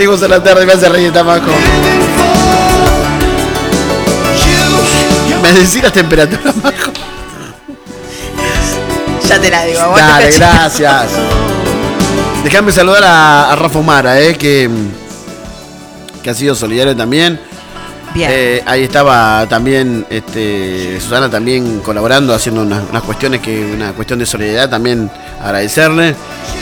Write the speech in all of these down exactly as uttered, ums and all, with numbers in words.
Seguimos a la tarde, me hace reír Tamajo. ¿Me decís las temperaturas, Majo? Ya te la digo. Dale, gracias. Déjame saludar a, a Rafa Humara, eh, que, que ha sido solidario también. Bien. Eh, ahí estaba también este, Susana también colaborando, haciendo unas, unas cuestiones que una cuestión de solidaridad, también agradecerle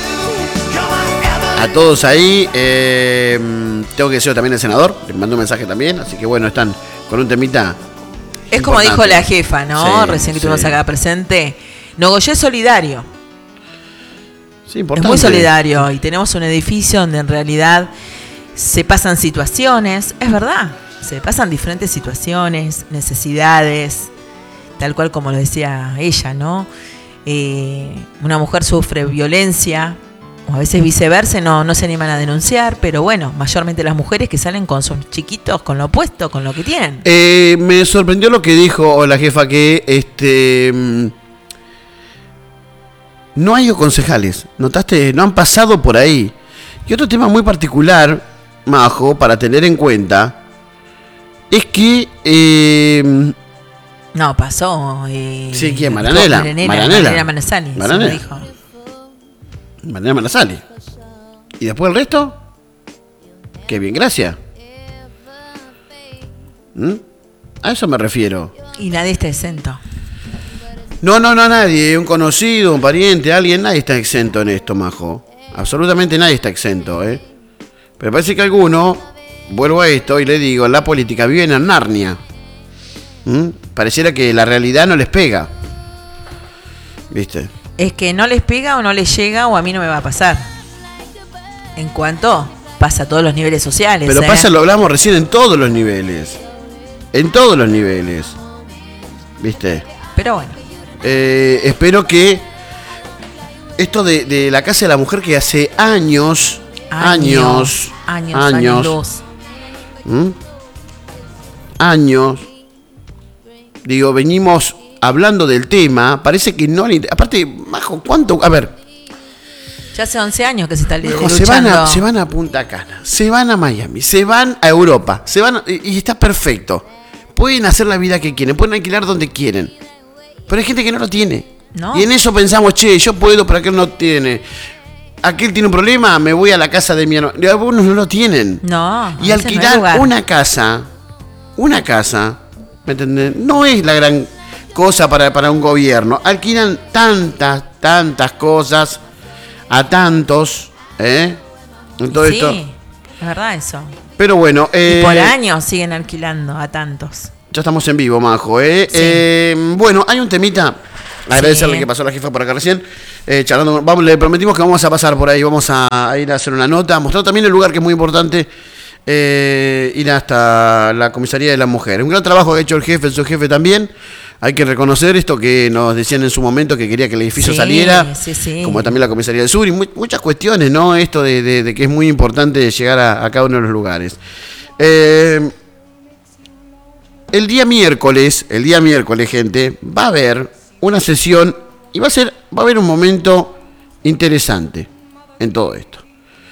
a todos ahí. Eh, tengo que decir también el senador, le mandó un mensaje también, así que bueno, están con un temita. Es importante. Como dijo la jefa, ¿no? Sí, Recién que sí. estuvimos acá presente. Nogoyé es solidario. Sí, importante. Es muy solidario y tenemos un edificio donde en realidad se pasan situaciones, es verdad, se pasan diferentes situaciones, necesidades, tal cual como lo decía ella, ¿no? Eh, una mujer sufre violencia, o a veces viceversa, no, no se animan a denunciar, pero bueno, mayormente las mujeres que salen con sus chiquitos, con lo opuesto, con lo que tienen. Eh, me sorprendió lo que dijo la jefa, que este no hay concejales, ¿notaste? No han pasado por ahí. Y otro tema muy particular, Majo, para tener en cuenta, es que... Eh, no, pasó... Eh, sí, ¿quién? Maranela. Maranela. Maranela. Maranela Manasali, Maranela. se lo dijo. Maranela Manasali. ¿Y después el resto? Qué bien, gracias. ¿Mm? A eso me refiero. Y nadie está exento. No, no, no, nadie. Un conocido, un pariente, alguien, nadie está exento en esto, Majo. Absolutamente nadie está exento, ¿eh? Pero parece que alguno, vuelvo a esto y le digo, en la política viven en Narnia. ¿Mm? Pareciera que la realidad no les pega. ¿Viste? Es que no les pega o no les llega o a mí no me va a pasar. En cuanto pasa a todos los niveles sociales. Pero ¿eh? pasa, lo hablamos recién, en todos los niveles. En todos los niveles. ¿Viste? Pero bueno. Eh, espero que esto de, de la Casa de la Mujer, que hace años, años, años, años, años, luz. ¿Mm? años, digo, venimos hablando del tema, parece que no le... Aparte, Majo, ¿cuánto? A ver. Ya hace once años que se está Majo, luchando. se van, a, se van a Punta Cana, se van a Miami, se van a Europa, se van a, y, y está perfecto. Pueden hacer la vida que quieren, pueden alquilar donde quieren. Pero hay gente que no lo tiene. No. Y en eso pensamos, che, yo puedo, pero aquel no tiene. Aquel tiene un problema, me voy a la casa de mi hermano. Algunos no lo tienen. No. Y alquilar no una casa, una casa, ¿me entendés? No es la gran cosa para, para un gobierno. Alquilan tantas, tantas cosas a tantos, ¿eh? En todo sí, esto. es verdad eso. Pero bueno. Eh, y por años siguen alquilando a tantos. Ya estamos en vivo, Majo, ¿eh? Sí. eh bueno, hay un temita. Agradecerle sí. que pasó la jefa por acá recién. Eh, charlando, vamos, le prometimos que vamos a pasar por ahí, vamos a, a ir a hacer una nota, mostrar también el lugar que es muy importante, eh, ir hasta la comisaría de las mujeres. Un gran trabajo que ha hecho el jefe, el subjefe también. Hay que reconocer esto que nos decían en su momento, que quería que el edificio sí, saliera, sí, sí. como también la comisaría del sur, y muy, muchas cuestiones, ¿no? Esto de, de, de que es muy importante llegar a, a cada uno de los lugares. Eh, el día miércoles, el día miércoles, gente, va a haber una sesión y va a ser, va a haber un momento interesante en todo esto.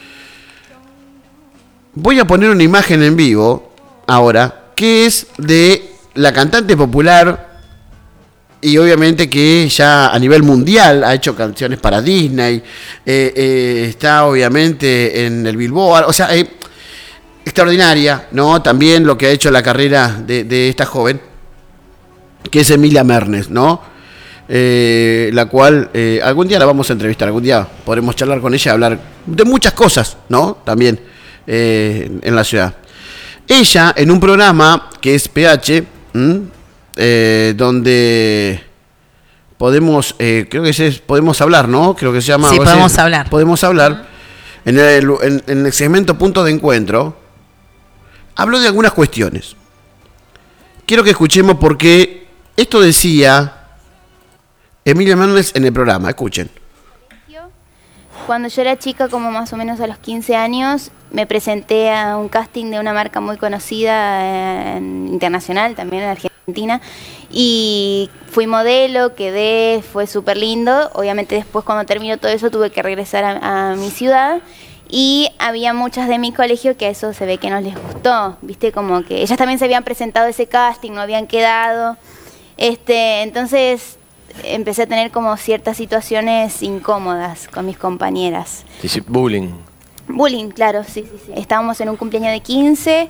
Voy a poner una imagen en vivo ahora, que es de la cantante popular y obviamente que ya a nivel mundial ha hecho canciones para Disney, eh, eh, está obviamente en el Billboard, o sea, eh, extraordinaria, ¿no? También lo que ha hecho la carrera de, de esta joven, que es Emilia Mernes, ¿no? Eh, la cual eh, algún día la vamos a entrevistar, algún día podremos charlar con ella, hablar de muchas cosas, ¿no? También eh, en la ciudad. Ella, en un programa que es P H, eh, donde podemos, eh, creo que es, podemos hablar, ¿no? Creo que se llama. Sí, podemos así, hablar. Podemos hablar. En el, en, en el segmento Punto de Encuentro, habló de algunas cuestiones. Quiero que escuchemos porque esto decía Emilia Mernes en el programa. Escuchen. Cuando yo era chica, como más o menos a los quince años, me presenté a un casting de una marca muy conocida eh, internacional, también en Argentina, y fui modelo, quedé, fue súper lindo. Obviamente después, cuando terminó todo eso, tuve que regresar a, a mi ciudad Y había muchas de mi colegio que a eso se ve que no les gustó, ¿viste? Como que ellas también se habían presentado ese casting, no habían quedado. Este, entonces empecé a tener como ciertas situaciones incómodas con mis compañeras. Bullying. Bullying, claro, sí, sí, sí. Estábamos en un cumpleaños de quince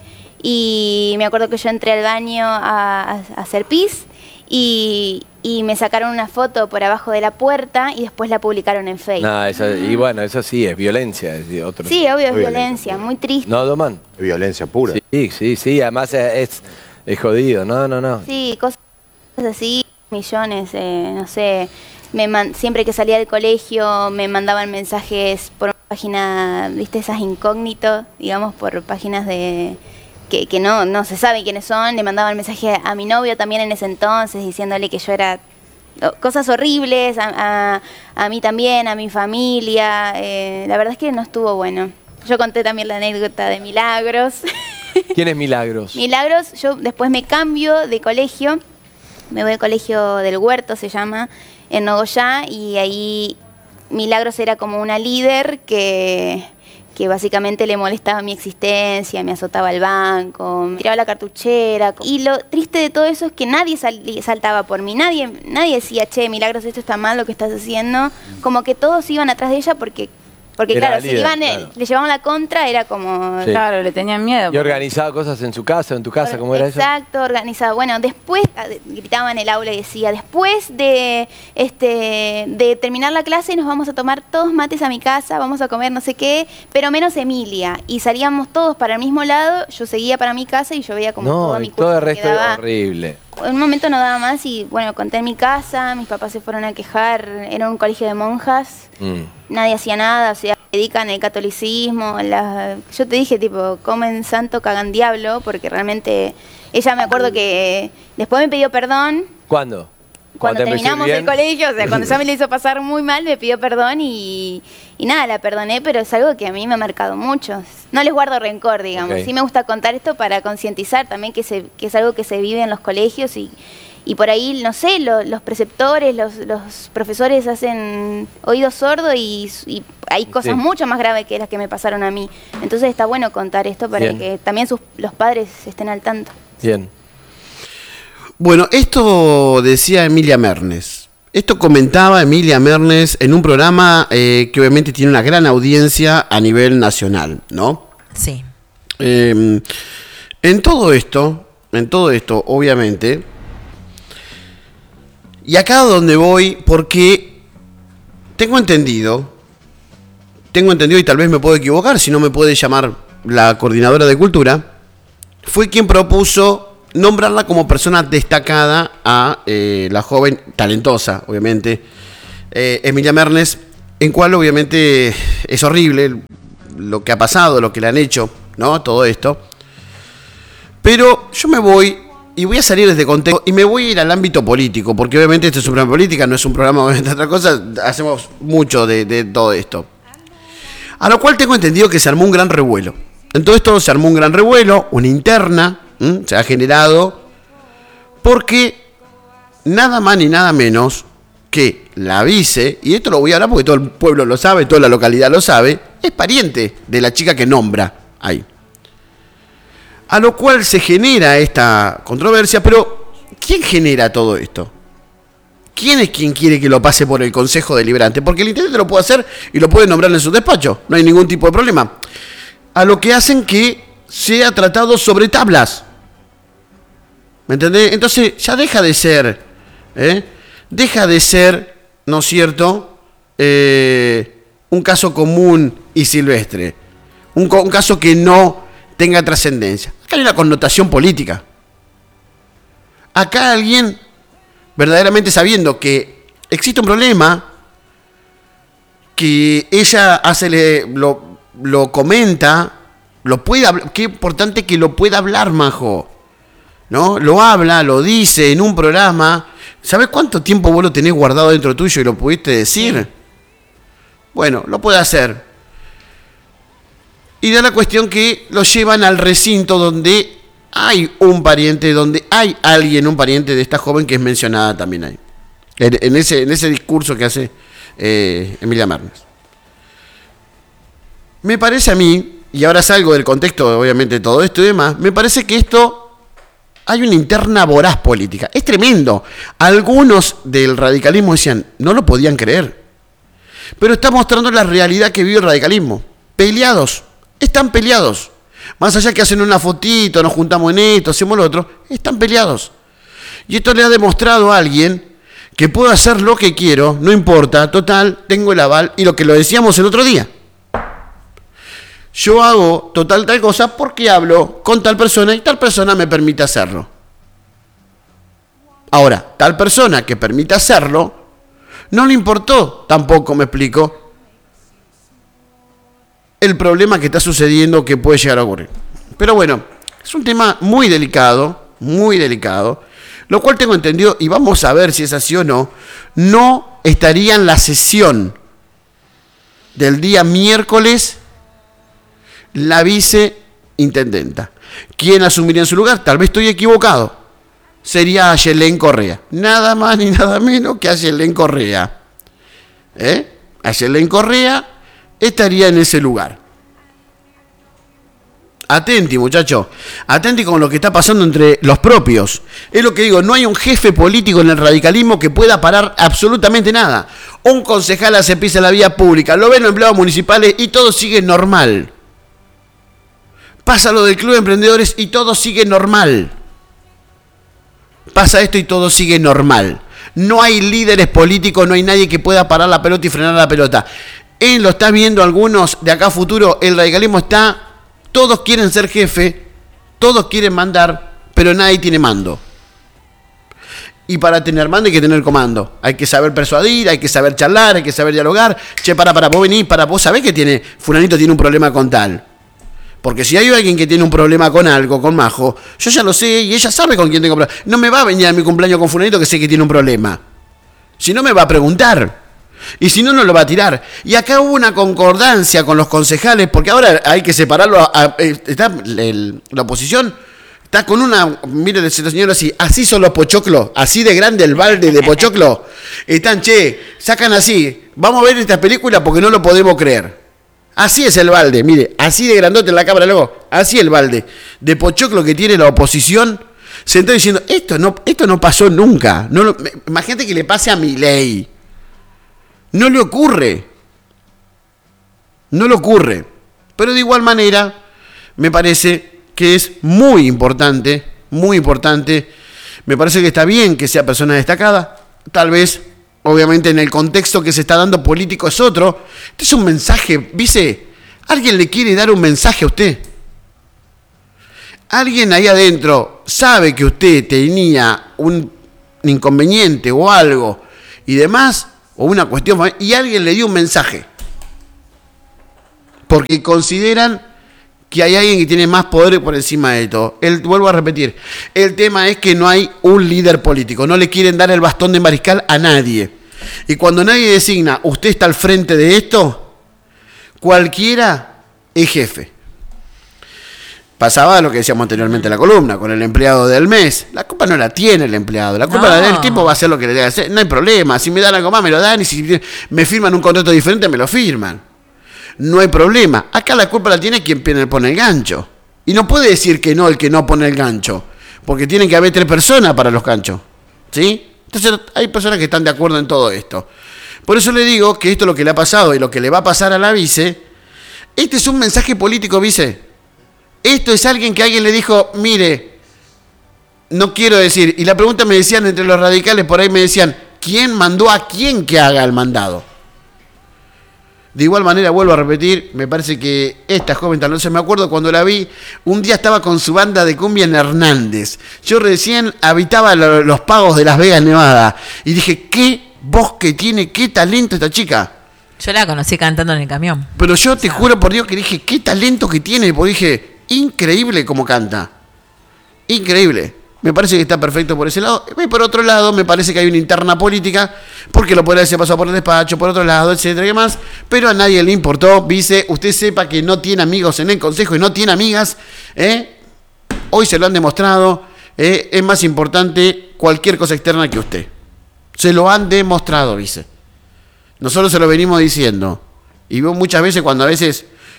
y me acuerdo que yo entré al baño a, a, a hacer pis y, y me sacaron una foto por abajo de la puerta y después la publicaron en Facebook. No, eso, y bueno, eso sí, es violencia. Es de otro, sí, obvio, es violencia, violencia, muy triste. ¿No, Domán? Es violencia pura. Sí, sí, sí, además es, es, es jodido, no, no, no. Sí, cosas así, millones, eh, no sé. Me man siempre que salía del colegio me mandaban mensajes por una página, viste, esas incógnitos, digamos, por páginas de que, que no, no se sabe quiénes son. Le mandaban mensajes a mi novio también en ese entonces, diciéndole que yo era cosas horribles, a, a, a mí también, a mi familia. Eh, la verdad es que no estuvo bueno. Yo conté también la anécdota de Milagros. ¿Quién es Milagros? Milagros, yo después me cambio de colegio, me voy al colegio del Huerto, se llama, en Nogoyá, y ahí Milagros era como una líder que, que básicamente le molestaba mi existencia, me azotaba el banco, me tiraba la cartuchera. Y lo triste de todo eso es que nadie sal, saltaba por mí, nadie, nadie decía, che, Milagros, esto está mal lo que estás haciendo. Como que todos iban atrás de ella porque... Porque era claro, líder, si iban, claro. le llevaban la contra, era como... Sí. Claro, le tenían miedo. ¿Y organizaba cosas en su casa, en tu casa? ¿Cómo era eso? Exacto, organizado. Bueno, después, gritaba en el aula y decía, después de este de terminar la clase nos vamos a tomar todos mates a mi casa, vamos a comer no sé qué, pero menos Emilia. Y salíamos todos para el mismo lado, yo seguía para mi casa y yo veía como todo No, mi y todo el curso resto quedaba. era horrible. En un momento no daba más y bueno, conté en mi casa, mis papás se fueron a quejar, era un colegio de monjas, Mm. nadie hacía nada, o sea, dedican el catolicismo, la, yo te dije tipo, comen santo, cagan diablo, porque realmente ella me acuerdo que después me pidió perdón. ¿Cuándo? Cuando te empecé terminamos bien. el colegio, o sea, cuando ya me le hizo pasar muy mal, me pidió perdón y, y nada, la perdoné, pero es algo que a mí me ha marcado mucho. No les guardo rencor, digamos. Ok. Sí me gusta contar esto para concientizar también que, se, que es algo que se vive en los colegios y, y por ahí, no sé, lo, los preceptores, los, los profesores hacen oídos sordos y, y hay cosas Sí. mucho más graves que las que me pasaron a mí. Entonces está bueno contar esto para Bien. que también sus, los padres estén al tanto. Bien. Bueno, esto decía Emilia Mernes. Esto comentaba Emilia Mernes en un programa eh, que obviamente tiene una gran audiencia a nivel nacional, ¿no? Sí. Eh, en todo esto, en todo esto, obviamente, y acá donde voy, porque tengo entendido, tengo entendido y tal vez me puedo equivocar, si no me puede llamar la coordinadora de cultura, fue quien propuso nombrarla como persona destacada a eh, la joven, talentosa, obviamente, eh, Emilia Mernes, en cual obviamente es horrible lo que ha pasado, lo que le han hecho, ¿no? Todo esto. Pero yo me voy y voy a salir desde contexto y me voy a ir al ámbito político, porque obviamente este es un programa de política, no es un programa de otra cosa, hacemos mucho de, de todo esto. A lo cual tengo entendido que se armó un gran revuelo. En todo esto se armó un gran revuelo, una interna, ¿m? Se ha generado, porque nada más ni nada menos que la vice, y esto lo voy a hablar porque todo el pueblo lo sabe, toda la localidad lo sabe, es pariente de la chica que nombra ahí. A lo cual se genera esta controversia, pero ¿quién genera todo esto? ¿Quién es quien quiere que lo pase por el Consejo Deliberante? Porque el intendente lo puede hacer y lo puede nombrar en su despacho, no hay ningún tipo de problema. A lo que hacen que sea tratado sobre tablas. ¿Me entendés? Entonces ya deja de ser, ¿eh? Deja de ser, ¿no es cierto?, eh, un caso común y silvestre. Un, un caso que no tenga trascendencia. Acá hay una connotación política. Acá alguien, verdaderamente sabiendo que existe un problema, que ella hace, lo, lo comenta, lo puede hablar, qué importante que lo pueda hablar, majo, ¿no? Lo habla, lo dice en un programa. ¿Sabes cuánto tiempo vos lo tenés guardado dentro tuyo y lo pudiste decir? Sí. Bueno, lo puede hacer. Y da la cuestión que lo llevan al recinto donde hay un pariente, donde hay alguien, un pariente de esta joven que es mencionada también ahí. En, en, ese, en ese discurso que hace eh, Emilia Mernes. me parece a mí, y ahora salgo del contexto, obviamente, de todo esto y demás, me parece que esto hay una interna voraz política. Es tremendo. Algunos del radicalismo decían, no lo podían creer. Pero está mostrando la realidad que vive el radicalismo. Peleados. Están peleados. Más allá que hacen una fotito, nos juntamos en esto, hacemos lo otro, están peleados. Y esto le ha demostrado a alguien que puedo hacer lo que quiero, no importa, total, tengo el aval, y lo que lo decíamos el otro día. Yo hago total tal cosa porque hablo con tal persona y tal persona me permite hacerlo. Ahora, tal persona que permite hacerlo, no le importó, tampoco me explico, el problema que está sucediendo que puede llegar a ocurrir. Pero bueno, es un tema muy delicado, muy delicado, lo cual tengo entendido, y vamos a ver si es así o no, no estaría en la sesión del día miércoles la viceintendenta. ¿Quién asumiría en su lugar? Tal vez estoy equivocado. Sería Ayelén Correa. Nada más ni nada menos que Ayelén Correa. ¿Eh? Ayelén Correa estaría en ese lugar. Atenti, muchachos. Atenti con lo que está pasando entre los propios. Es lo que digo, no hay un jefe político en el radicalismo que pueda parar absolutamente nada. Un concejal hace pis en la vía pública, lo ven los empleados municipales y todo sigue normal. Pasa lo del Club de Emprendedores y todo sigue normal. Pasa esto y todo sigue normal. No hay líderes políticos, no hay nadie que pueda parar la pelota y frenar la pelota. Él lo está viendo algunos de acá a futuro, el radicalismo está, todos quieren ser jefe, todos quieren mandar, pero nadie tiene mando. Y para tener mando hay que tener comando. Hay que saber persuadir, hay que saber charlar, hay que saber dialogar. Che, para, para, vos venís, para, vos sabés que tiene, fulanito tiene un problema con tal. Porque si hay alguien que tiene un problema con algo, con Majo, yo ya lo sé y ella sabe con quién tengo problema. No me va a venir a mi cumpleaños con fulanito que sé que tiene un problema. Si no me va a preguntar. Y si no, no lo va a tirar. Y acá hubo una concordancia con los concejales, porque ahora hay que separarlo. A, a, está el, la oposición está con una, mire el señor así, así son los pochoclos, así de grande el balde de pochoclo. Están, che, sacan así, vamos a ver esta película porque no lo podemos creer. Así es el balde, mire, así de grandote en la cámara, luego, así el balde de pochoclo que tiene la oposición, sentado diciendo, esto no, esto no pasó nunca. No lo, imagínate que le pase a Milei. No le ocurre. No le ocurre. Pero de igual manera, me parece que es muy importante, muy importante. Me parece que está bien que sea persona destacada. Tal vez, obviamente, en el contexto que se está dando político es otro. Este es un mensaje, vice. Alguien le quiere dar un mensaje a usted. Alguien ahí adentro sabe que usted tenía un inconveniente o algo y demás, o una cuestión, y alguien le dio un mensaje. Porque consideran que hay alguien que tiene más poder por encima de todo. El, vuelvo a repetir, el tema es que no hay un líder político, no le quieren dar el bastón de mariscal a nadie. Y cuando nadie designa, usted está al frente de esto, cualquiera es jefe. Pasaba lo que decíamos anteriormente en la columna, con el empleado del mes. La culpa no la tiene el empleado, la culpa No. la del tipo, va a hacer lo que le debe hacer. No hay problema, si me dan algo más me lo dan y si me firman un contrato diferente me lo firman. No hay problema. Acá la culpa la tiene quien pone el gancho. Y no puede decir que no el que no pone el gancho, porque tienen que haber tres personas para los ganchos. ¿Sí? Entonces hay personas que están de acuerdo en todo esto. Por eso le digo que esto es lo que le ha pasado y lo que le va a pasar a la vice. Este es un mensaje político, vice. Esto es alguien que alguien le dijo, mire, no quiero decir, y la pregunta me decían entre los radicales, por ahí me decían, ¿quién mandó a quién que haga el mandado? De igual manera, vuelvo a repetir, me parece que esta joven, tal vez me acuerdo cuando la vi, un día estaba con su banda de cumbia en Hernández. Yo recién habitaba lo, los pagos de Las Vegas, Nevada, y dije, qué voz que tiene, qué talento esta chica. Yo la conocí cantando en el camión. Pero yo te juro por Dios que dije, qué talento que tiene, porque dije, increíble cómo canta. Increíble. Me parece que está perfecto por ese lado. Y por otro lado, me parece que hay una interna política, porque lo podría haber pasado por el despacho, por otro lado, etcétera, y demás. Pero a nadie le importó. Vice, usted sepa que no tiene amigos en el consejo y no tiene amigas. ¿eh? Hoy se lo han demostrado. ¿eh? Es más importante cualquier cosa externa que usted. Se lo han demostrado, vice. Nosotros se lo venimos diciendo. Y veo muchas veces cuando a veces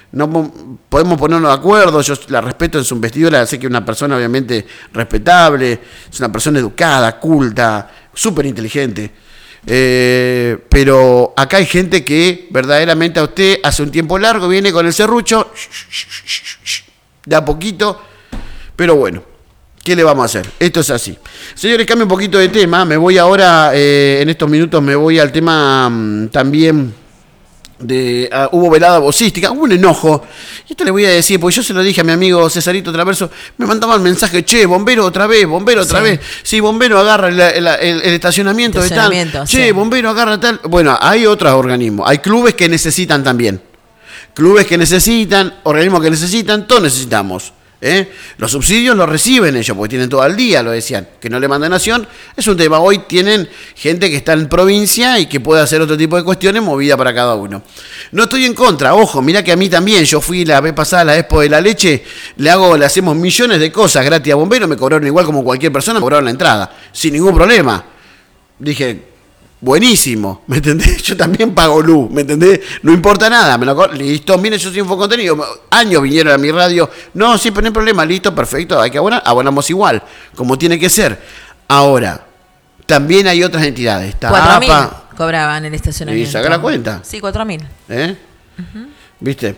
no podemos ponernos de acuerdo, yo la respeto en su investidura, sé que es una persona obviamente respetable, es una persona educada, culta, súper inteligente. Eh, pero acá hay gente que verdaderamente a usted hace un tiempo largo viene con el serrucho, de a poquito, pero bueno, ¿qué le vamos a hacer? Esto es así. Señores, cambio un poquito de tema, me voy ahora, eh, en estos minutos me voy al tema mmm, también... De, uh, hubo velada vocística, hubo un enojo, y esto le voy a decir, porque yo se lo dije a mi amigo Cesarito Traverso, me mandaban mensaje, che, bombero otra vez, bombero otra sí. vez, sí, bombero agarra el, el, el, el estacionamiento, estacionamiento de tal, sí. che, bombero agarra tal, bueno, hay otros organismos, hay clubes que necesitan también, clubes que necesitan, organismos que necesitan, todos necesitamos. ¿Eh? Los subsidios los reciben ellos porque tienen todo el día, lo decían, que no le mandan nación, es un tema. Hoy tienen gente que está en provincia y que puede hacer otro tipo de cuestiones movida para cada uno. No estoy en contra, ojo, mirá que a mí también, yo fui la vez pasada a la Expo de la Leche, le hago, le hacemos millones de cosas gratis a bomberos, me cobraron igual como cualquier persona, me cobraron la entrada, sin ningún problema. Dije, buenísimo, ¿me entendés? Yo también pago luz, ¿me entendés? No importa nada, me lo, listo, miren, yo soy Infocontenido, años vinieron a mi radio, no, sí, pero no hay problema, listo, perfecto, hay que abonar, abonamos igual, como tiene que ser. Ahora, también hay otras entidades, cuatro mil cobraban el estacionamiento. ¿Y saca la cuenta? Sí, cuatro mil. ¿Eh? Uh-huh. ¿Viste?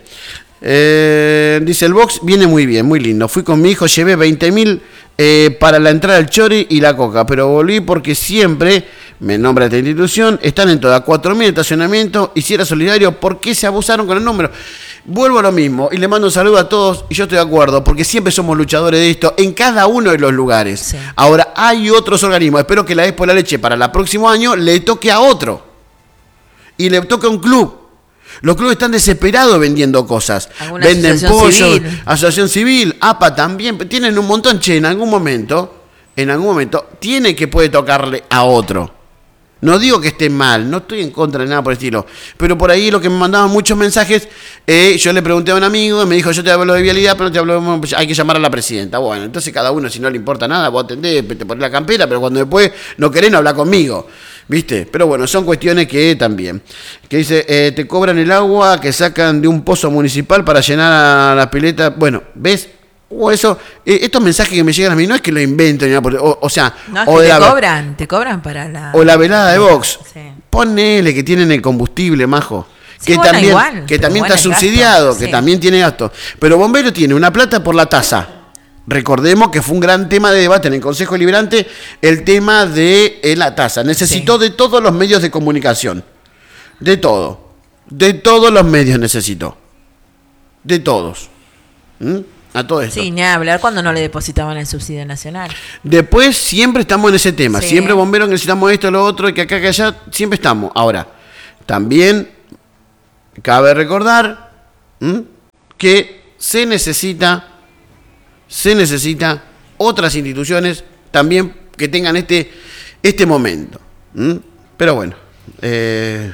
Eh, dice el box, viene muy bien, muy lindo. Fui con mi hijo, llevé veinte mil eh, para la entrada del chori y la coca, pero volví porque siempre me nombra esta institución, están en todas cuatro mil estacionamientos, y si era solidario, ¿por qué se abusaron con el número? Vuelvo a lo mismo y le mando un saludo a todos, y yo estoy de acuerdo, porque siempre somos luchadores de esto en cada uno de los lugares. Sí. Ahora, hay otros organismos, espero que la Expo de la Leche para el próximo año le toque a otro, y le toque a un club. Los clubes están desesperados vendiendo cosas. Venden pollo, asociación civil, A P A también, tienen un montón, che, en algún momento, en algún momento, tiene que puede tocarle a otro. No digo que esté mal, no estoy en contra de nada por el estilo, pero por ahí lo que me mandaban muchos mensajes, eh, yo le pregunté a un amigo, me dijo, yo te hablo de vialidad, pero no te hablo, hay que llamar a la presidenta. Bueno, entonces cada uno, si no le importa nada, vos atendés, te ponés la campera, pero cuando después no querés, no habla conmigo, ¿viste? Pero bueno, son cuestiones que también, que dice, eh, te cobran el agua que sacan de un pozo municipal para llenar a la pileta. Bueno, ¿ves? O eso, eh, estos mensajes que me llegan a mí no es que lo invento ni nada, o, o sea, no, es o que de te la, cobran, te cobran para la o la velada de box. Sí. Ponele que tienen el combustible, majo, sí, que bueno, también, igual, que también está bueno, subsidiado, gasto, que sí. también tiene gasto. Pero Bombero tiene una plata por la tasa. Recordemos que fue un gran tema de debate en el Consejo Deliberante el tema de eh, la tasa. Necesitó sí. de todos los medios de comunicación, de todo, de todos los medios necesitó, de todos. ¿Mm? A todo esto. Sí, ni a hablar cuando no le depositaban el subsidio nacional. Después siempre estamos en ese tema. Sí. Siempre bomberos necesitamos esto, lo otro, y que acá, que allá, siempre estamos. Ahora, también cabe recordar ¿m? que se necesita, se necesita otras instituciones también que tengan este, este momento. ¿M? Pero bueno. Eh,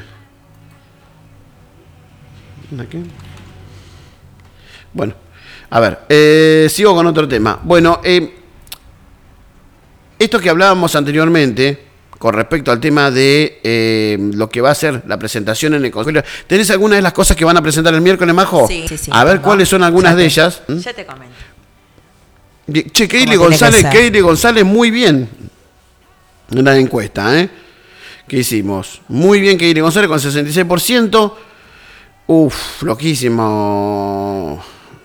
¿Aquí? Bueno. A ver, eh, sigo con otro tema. Bueno, eh, esto que hablábamos anteriormente, con respecto al tema de eh, lo que va a ser la presentación en el Consejo. ¿Tenés algunas de las cosas que van a presentar el miércoles, Majo? Sí, sí, sí. A ver, ¿cuáles son algunas te, de ellas? Ya te comento. Che, Keili González, Keili González, muy bien. Una encuesta, ¿eh? ¿Qué hicimos? Muy bien, Keili González, con sesenta y seis por ciento. Uf, loquísimo.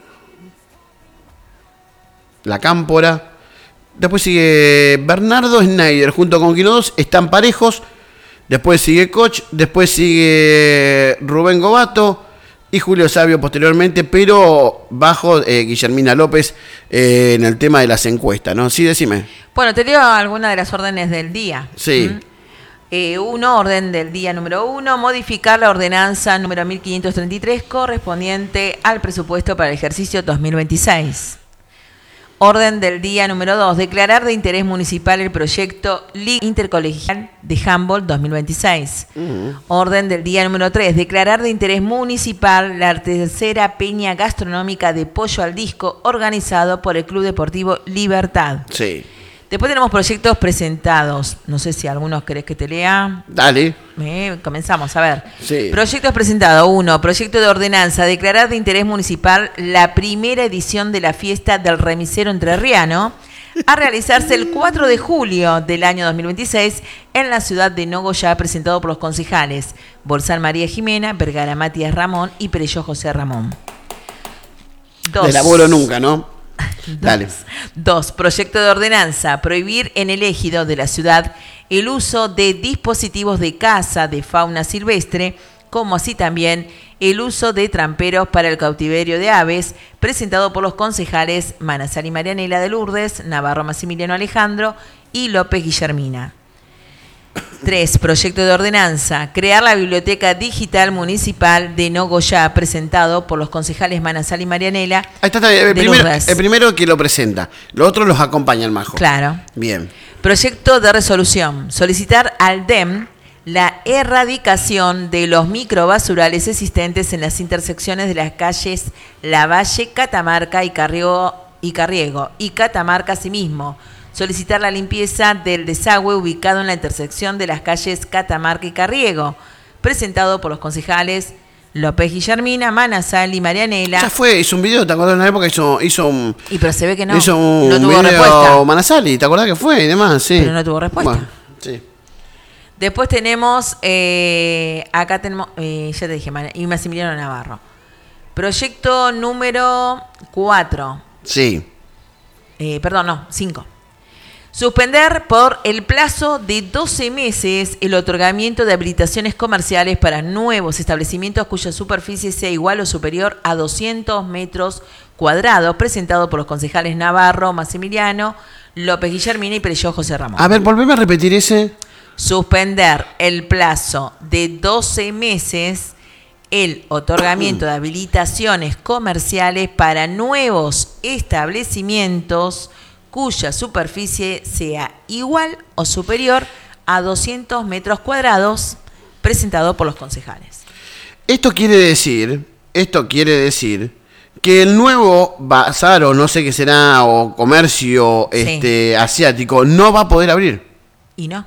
La Cámpora. Después sigue Bernardo Schneider junto con Quino dos, están parejos. Después sigue Koch, después sigue Rubén Gobato y Julio Sabio posteriormente, pero bajo eh, Guillermina López eh, en el tema de las encuestas, ¿no? Sí, decime. Bueno, te leo algunas de las órdenes del día. Sí. ¿Mm? Eh, uno, orden del día número uno, modificar la ordenanza número mil quinientos treinta y tres correspondiente al presupuesto para el ejercicio dos mil veintiséis. Orden del día número dos, declarar de interés municipal el proyecto Liga Intercolegial de Handball dos mil veintiséis. Uh-huh. Orden del día número tres, declarar de interés municipal la tercera peña gastronómica de pollo al disco organizado por el Club Deportivo Libertad. Sí. Después tenemos proyectos presentados. No sé si algunos querés que te lea. Dale. Eh, comenzamos, a ver. Sí. Proyectos presentados. Uno, proyecto de ordenanza. Declarar de interés municipal la primera edición de la fiesta del remisero entrerriano a realizarse el cuatro de julio del año dos mil veintiséis en la ciudad de Nogoyá, presentado por los concejales Bolsán María Jimena, Vergara Matías Ramón y Perelló José Ramón. Dos. De laburo nunca, ¿no? Dale. Dos, proyecto de ordenanza. Prohibir en el ejido de la ciudad el uso de dispositivos de caza de fauna silvestre, como así también el uso de tramperos para el cautiverio de aves, presentado por los concejales Manasal y Marianela de Lourdes, Navarro Maximiliano Alejandro y López Guillermina. Tres, proyecto de ordenanza. Crear la Biblioteca Digital Municipal de Nogoyá, presentado por los concejales Manasal y Marianela. Ahí está, está bien. El, primero, el primero que lo presenta. Los otros los acompañan, Majo. Claro. Bien. Proyecto de resolución. Solicitar al D E M la erradicación de los microbasurales existentes en las intersecciones de las calles Lavalle, Catamarca y Carriego y, Carriego, y Catamarca asimismo. Solicitar la limpieza del desagüe ubicado en la intersección de las calles Catamarca y Carriego, presentado por los concejales López Guillermina, Manasal y Marianela. Ya fue, hizo un video, ¿te acordás? En una época hizo, hizo un... Y pero se ve que no, hizo un no tuvo video respuesta. Manasali, ¿te acordás que fue? Y demás, sí. Pero no tuvo respuesta. Bueno, sí. Después tenemos, eh, acá tenemos, eh, ya te dije, y Maximiliano Navarro. Proyecto número cuatro. Sí. Eh, perdón, no, cinco. Suspender por el plazo de doce meses el otorgamiento de habilitaciones comerciales para nuevos establecimientos cuya superficie sea igual o superior a doscientos metros cuadrados, presentado por los concejales Navarro, Maximiliano, López Guillermina y Perelló José Ramón. A ver, volveme a repetir ese. Suspender el plazo de doce meses el otorgamiento de habilitaciones comerciales para nuevos establecimientos cuya superficie sea igual o superior a doscientos metros cuadrados, presentado por los concejales. Esto quiere decir, esto quiere decir que el nuevo bazar o no sé qué será o comercio Sí. este asiático no va a poder abrir. Y no.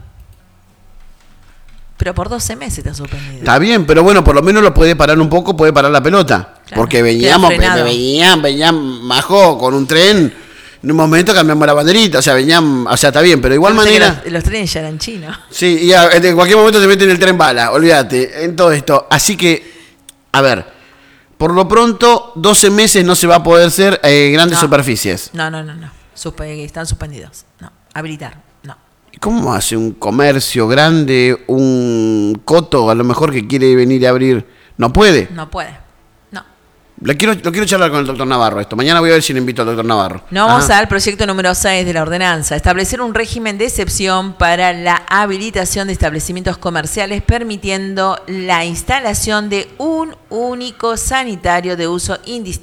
Pero por doce meses está suspendido. Está bien, pero bueno, por lo menos lo puede parar un poco, puede parar la pelota. Claro, porque veníamos, queda frenado. venían, venían majó con un tren. En un momento cambiamos la banderita, o sea, venían, o sea, está bien, pero de igual Yo pensé que manera. Los, los trenes ya eran chinos. Sí, y a- en cualquier momento se mete en el tren bala, olvídate, en todo esto. Así que, a ver, por lo pronto, doce meses no se va a poder hacer eh, grandes No. superficies. No, no, no, no. Suspe- están suspendidos. No. Habilitar. No. ¿Cómo hace un comercio grande, un coto, a lo mejor que quiere venir a abrir? No puede. No puede. No. Lo quiero, lo quiero charlar con el doctor Navarro esto. Mañana voy a ver si le invito al doctor Navarro. No vamos Ajá. al proyecto número seis de la ordenanza. Establecer un régimen de excepción para la habilitación de establecimientos comerciales permitiendo la instalación de un único sanitario de uso indistinto